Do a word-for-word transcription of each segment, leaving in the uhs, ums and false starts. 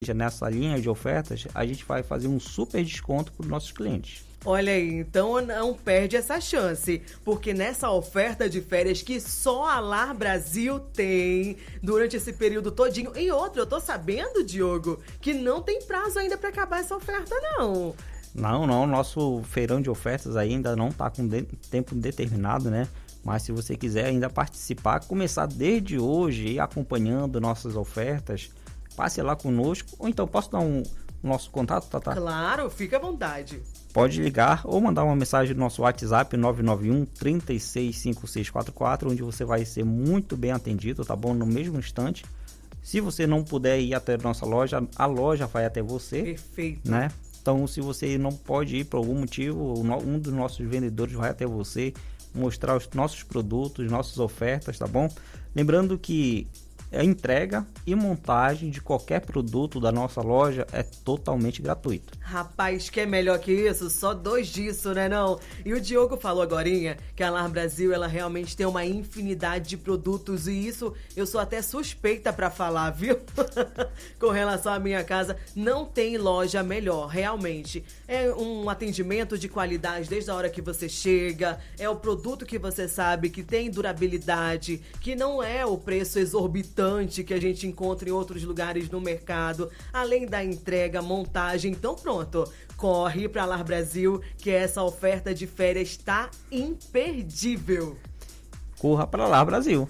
nessa linha de ofertas, a gente vai fazer um super desconto para os nossos clientes. Olha aí, então não perde essa chance, porque nessa oferta de férias que só a Lar Brasil tem durante esse período todinho. E outra, eu tô sabendo, Diogo, que não tem prazo ainda para acabar essa oferta, não. Não, não, nosso feirão de ofertas ainda não está com de- tempo determinado, né? Mas se você quiser ainda participar, começar desde hoje e acompanhando nossas ofertas, passe lá conosco. Ou então, posso dar um nosso contato, Tatá? Claro, fica à vontade. Pode ligar ou mandar uma mensagem no nosso WhatsApp nove nove um, três seis cinco seis quatro quatro, onde você vai ser muito bem atendido, tá bom? No mesmo instante. Se você não puder ir até a nossa loja, a loja vai até você. Perfeito. Né? Então, se você não pode ir por algum motivo, um dos nossos vendedores vai até você, mostrar os nossos produtos, nossas ofertas, tá bom? Lembrando que a entrega e montagem de qualquer produto da nossa loja é totalmente gratuito. Rapaz, que é melhor que isso? Só dois disso, né não? E o Diogo falou agorinha que a Lar Brasil, ela realmente tem uma infinidade de produtos e isso eu sou até suspeita pra falar, viu? Com relação à minha casa, não tem loja melhor, realmente. É um atendimento de qualidade desde a hora que você chega, é o produto que você sabe que tem durabilidade, que não é o preço exorbitante que a gente encontra em outros lugares no mercado, além da entrega, montagem. Então pronto, corre pra Lar Brasil que essa oferta de férias está imperdível. Corra para lá, Brasil.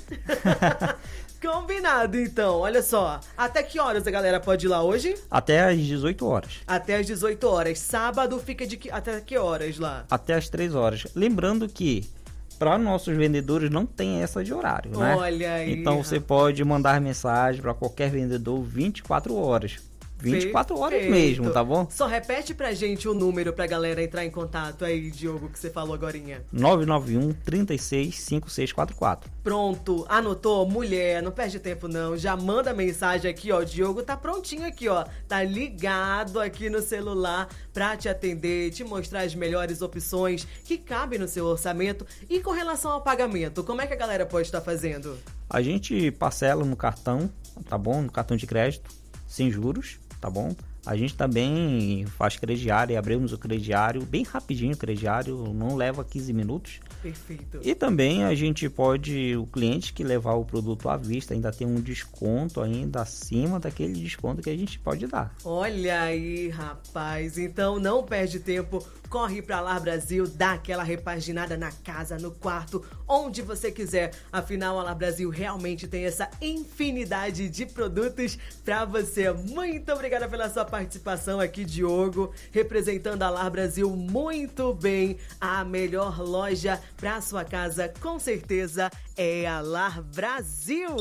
Combinado, então. Olha só, até que horas a galera pode ir lá hoje? Até às dezoito horas. Até às dezoito horas. Sábado fica de que... até que horas lá? Até às três horas. Lembrando que para nossos vendedores não tem essa de horário, né? Olha aí. Então você pode mandar mensagem para qualquer vendedor vinte e quatro horas. vinte e quatro horas mesmo, tá bom? Só repete pra gente o número pra galera entrar em contato aí, Diogo, que você falou agorinha. nove nove um, três seis cinco seis quatro quatro. Pronto, anotou? Mulher, não perde tempo não, já manda mensagem aqui, ó, o Diogo tá prontinho aqui, ó, tá ligado aqui no celular pra te atender, te mostrar as melhores opções que cabem no seu orçamento. E com relação ao pagamento, como é que a galera pode estar fazendo? A gente parcela no cartão, tá bom? No cartão de crédito, sem juros, tá bom? A gente também faz crediário, abrimos o crediário bem rapidinho, o crediário não leva quinze minutos. Perfeito. E também a gente pode, o cliente que levar o produto à vista ainda tem um desconto ainda acima daquele desconto que a gente pode dar. Olha aí, rapaz, então não perde tempo, corre pra Lar Brasil, dá aquela repaginada na casa, no quarto, onde você quiser. Afinal, a Lar Brasil realmente tem essa infinidade de produtos pra você. Muito obrigada pela sua participação aqui, Diogo, representando a Lar Brasil muito bem. A melhor loja pra sua casa, com certeza, é a Lar Brasil.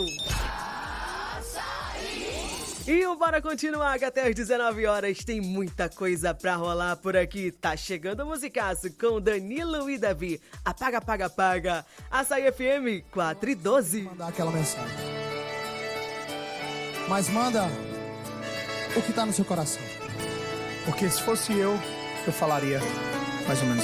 E o Bora Continuar, que até às dezenove horas tem muita coisa pra rolar por aqui. Tá chegando o musicaço com Danilo e Davi. Apaga, apaga, apaga. Açaí F M quatro e doze. Mandar aquela mensagem. Mas manda o que tá no seu coração. Porque se fosse eu, eu falaria mais ou menos.